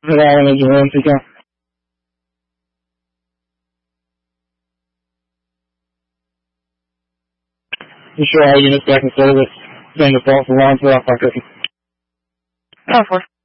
Rhode Island engine 1, take off. You sure all units back in service? Then the false alarm for Alpha 4.